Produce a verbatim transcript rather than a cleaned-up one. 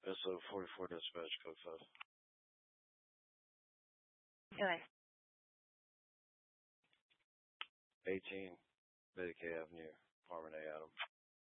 S O forty-four dispatch code five. Okay. eighteen Medicaid Avenue, apartment A, Adam.